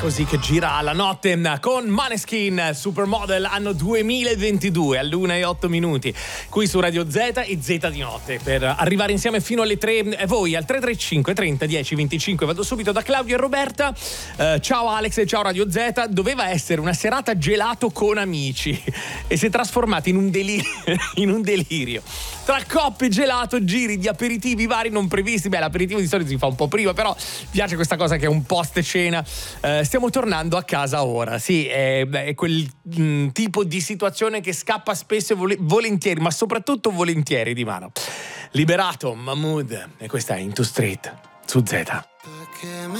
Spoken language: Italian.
così che gira la notte con Maneskin, Supermodel anno 2022 all'1:08 qui su Radio Z e Z di notte per arrivare insieme fino alle 3 voi al 335 30 10 25. Vado subito da Claudio e Roberta. Ciao Alex e ciao Radio Z. Doveva essere una serata gelato con amici e si è trasformata in un delirio tra coppe, gelato, giri di aperitivi vari non previsti. Beh, l'aperitivo di solito si fa un po' prima, però mi piace questa cosa che è un post cena. Stiamo tornando a casa ora. Sì, è quel tipo di situazione che scappa spesso e volentieri, ma soprattutto volentieri di mano. Liberato, Mahmood, e questa è Into Street su Z. Perché me